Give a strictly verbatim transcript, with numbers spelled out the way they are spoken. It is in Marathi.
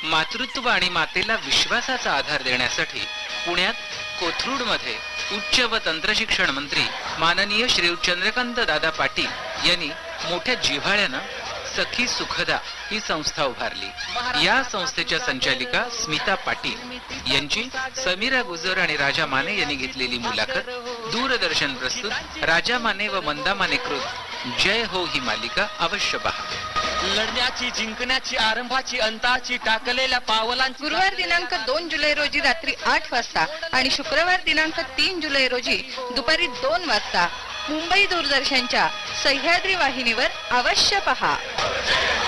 मातृत्व आणि मातेला विश्वासाचा आधार देण्यासाठी पुण्यात कोथरूडमध्ये उच्च व तंत्रशिक्षण मंत्री माननीय श्री चंद्रकांत दादा पाटील यांनी मोठ्या जिव्हाळ्यानं सखी सुखदा ही संस्था उभारली। या संस्थेच्या संचालिका स्मिता पाटील यांची समीरा गुजर आणि राजा माने यांनी घेतलेली मुलाखत दूरदर्शन प्रस्तुत राजा माने व मंदा माने कृत जय हो ही मालिका अवश्य पहा। लढण्याची जिंकण्याची आरंभाची अंताची टाकलेल्या पावलांची गुरुवार दिनांक दोन जुलै रोजी रात्री आठ वाजता आणि शुक्रवार दिनांक तीन जुलै रोजी दुपारी दोन वाजता मुंबई दूरदर्शनच्या सह्याद्री वाहिनीवर अवश्य पहा।